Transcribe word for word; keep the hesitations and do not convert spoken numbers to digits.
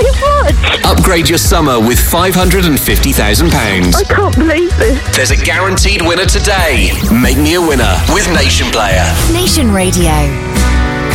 very much. Upgrade your summer with five hundred fifty thousand pounds. I can't believe this. There's a guaranteed winner today. Make me a winner with Nation Player. Nation Radio.